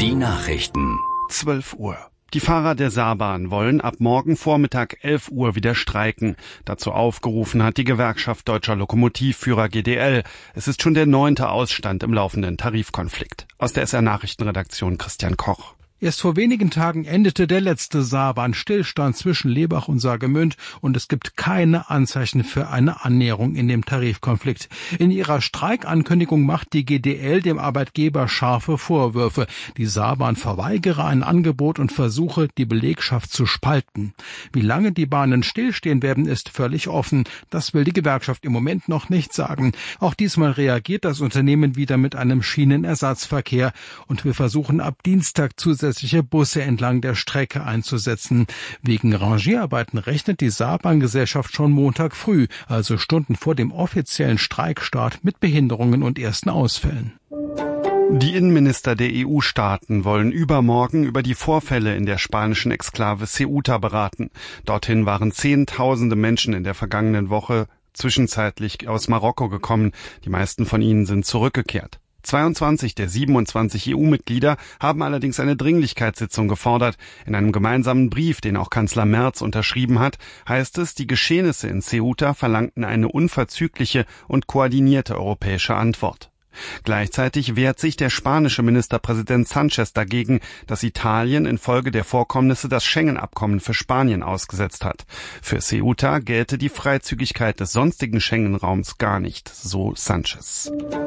Die Nachrichten. 12 Uhr. Die Fahrer der Saarbahn wollen ab morgen Vormittag 11 Uhr wieder streiken. Dazu aufgerufen hat die Gewerkschaft Deutscher Lokomotivführer GDL. Es ist schon der 9. Ausstand im laufenden Tarifkonflikt. Aus der SR-Nachrichtenredaktion Christian Koch. Erst vor wenigen Tagen endete der letzte Saarbahn-Stillstand zwischen Lebach und Saargemünd und es gibt keine Anzeichen für eine Annäherung in dem Tarifkonflikt. In ihrer Streikankündigung macht die GDL dem Arbeitgeber scharfe Vorwürfe. Die Saarbahn verweigere ein Angebot und versuche, die Belegschaft zu spalten. Wie lange die Bahnen stillstehen werden, ist völlig offen. Das will die Gewerkschaft im Moment noch nicht sagen. Auch diesmal reagiert das Unternehmen wieder mit einem Schienenersatzverkehr und wir versuchen ab Dienstag zusätzliche Busse entlang der Strecke einzusetzen. Wegen Rangierarbeiten rechnet die Saarbahn-Gesellschaft schon Montag früh, also Stunden vor dem offiziellen Streikstart, mit Behinderungen und ersten Ausfällen. Die Innenminister der EU-Staaten wollen übermorgen über die Vorfälle in der spanischen Exklave Ceuta beraten. Dorthin waren Zehntausende Menschen in der vergangenen Woche zwischenzeitlich aus Marokko gekommen. Die meisten von ihnen sind zurückgekehrt. 22 der 27 EU-Mitglieder haben allerdings eine Dringlichkeitssitzung gefordert. In einem gemeinsamen Brief, den auch Kanzler Merz unterschrieben hat, heißt es, die Geschehnisse in Ceuta verlangten eine unverzügliche und koordinierte europäische Antwort. Gleichzeitig wehrt sich der spanische Ministerpräsident Sánchez dagegen, dass Italien infolge der Vorkommnisse das Schengen-Abkommen für Spanien ausgesetzt hat. Für Ceuta gelte die Freizügigkeit des sonstigen Schengen-Raums gar nicht, so Sánchez.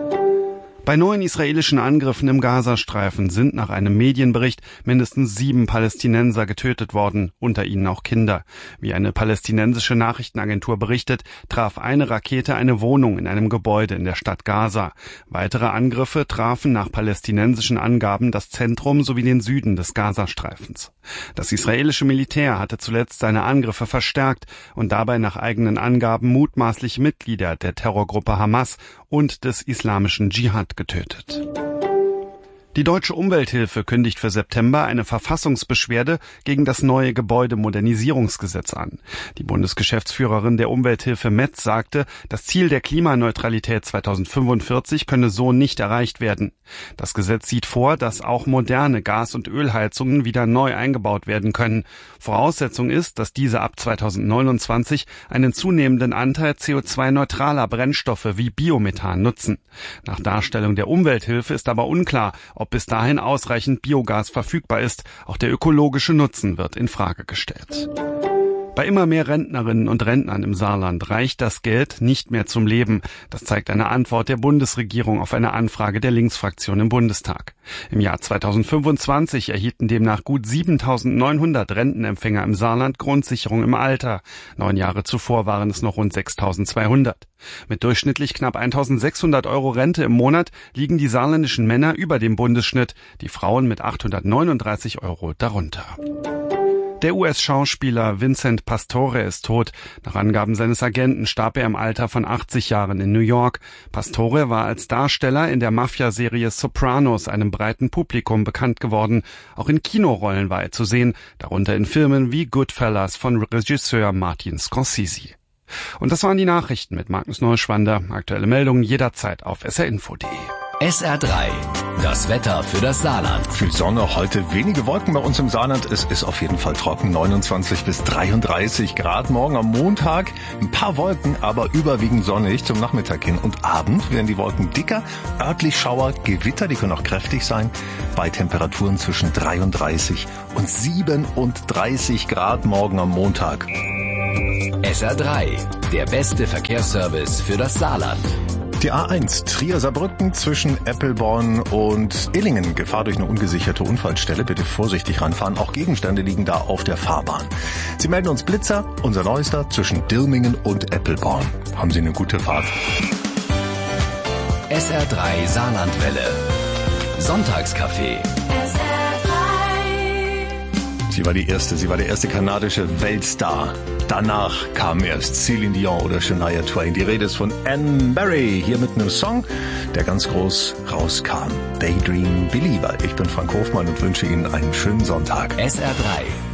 Bei neuen israelischen Angriffen im Gazastreifen sind nach einem Medienbericht mindestens 7 Palästinenser getötet worden, unter ihnen auch Kinder. Wie eine palästinensische Nachrichtenagentur berichtet, traf eine Rakete eine Wohnung in einem Gebäude in der Stadt Gaza. Weitere Angriffe trafen nach palästinensischen Angaben das Zentrum sowie den Süden des Gazastreifens. Das israelische Militär hatte zuletzt seine Angriffe verstärkt und dabei nach eigenen Angaben mutmaßlich Mitglieder der Terrorgruppe Hamas und des islamischen Dschihad getötet. Die Deutsche Umwelthilfe kündigt für September eine Verfassungsbeschwerde gegen das neue Gebäudemodernisierungsgesetz an. Die Bundesgeschäftsführerin der Umwelthilfe Metz sagte, das Ziel der Klimaneutralität 2045 könne so nicht erreicht werden. Das Gesetz sieht vor, dass auch moderne Gas- und Ölheizungen wieder neu eingebaut werden können. Voraussetzung ist, dass diese ab 2029 einen zunehmenden Anteil CO2-neutraler Brennstoffe wie Biomethan nutzen. Nach Darstellung der Umwelthilfe ist aber unklar, ob bis dahin ausreichend Biogas verfügbar ist. Auch der ökologische Nutzen wird in Frage gestellt. Bei immer mehr Rentnerinnen und Rentnern im Saarland reicht das Geld nicht mehr zum Leben. Das zeigt eine Antwort der Bundesregierung auf eine Anfrage der Linksfraktion im Bundestag. Im Jahr 2025 erhielten demnach gut 7.900 Rentenempfänger im Saarland Grundsicherung im Alter. 9 Jahre zuvor waren es noch rund 6.200. Mit durchschnittlich knapp 1.600 € Rente im Monat liegen die saarländischen Männer über dem Bundesschnitt, die Frauen mit 839 € darunter. Der US-Schauspieler Vincent Pastore ist tot. Nach Angaben seines Agenten starb er im Alter von 80 Jahren in New York. Pastore war als Darsteller in der Mafia-Serie Sopranos einem breiten Publikum bekannt geworden. Auch in Kinorollen war er zu sehen, darunter in Filmen wie Goodfellas von Regisseur Martin Scorsese. Und das waren die Nachrichten mit Magnus Neuschwander. Aktuelle Meldungen jederzeit auf srinfo.de. SR3, das Wetter für das Saarland. Viel Sonne, heute wenige Wolken bei uns im Saarland. Es ist auf jeden Fall trocken, 29 bis 33 Grad. Morgen am Montag ein paar Wolken, aber überwiegend sonnig zum Nachmittag hin. Und Abend werden die Wolken dicker, örtlich Schauer, Gewitter, die können auch kräftig sein, bei Temperaturen zwischen 33 und 37 Grad morgen am Montag. SR3, der beste Verkehrsservice für das Saarland. Die A1 Trier-Saarbrücken zwischen Eppelborn und Illingen. Gefahr durch eine ungesicherte Unfallstelle. Bitte vorsichtig ranfahren. Auch Gegenstände liegen da auf der Fahrbahn. Sie melden uns Blitzer, unser neuester, zwischen Dirmingen und Eppelborn. Haben Sie eine gute Fahrt. SR3 Saarlandwelle. Sonntagscafé. Sie war der erste kanadische Weltstar. Danach kam erst Celine Dion oder Shania Twain. Die Rede ist von Anne Murray, hier mit einem Song, der ganz groß rauskam. Daydream Believer. Ich bin Frank Hofmann und wünsche Ihnen einen schönen Sonntag. SR3